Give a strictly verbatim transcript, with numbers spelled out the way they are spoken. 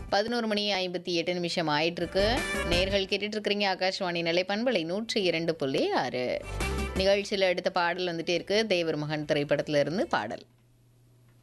பதினொரு மணி ஐம்பத்தி எட்டு நிமிஷம் ஆயிட்டிருக்கு. நேர்கள் கேட்டுட்டு இருக்கிறீங்க ஆகாஷ்வாணி நிலை பண்பலை நூற்றி இரண்டு புள்ளி ஆறு. நிகழ்ச்சியில் அடுத்த பாடல் வந்துட்டே இருக்கு. தேவர் மகன் திரைப்படத்துல இருந்து பாடல்.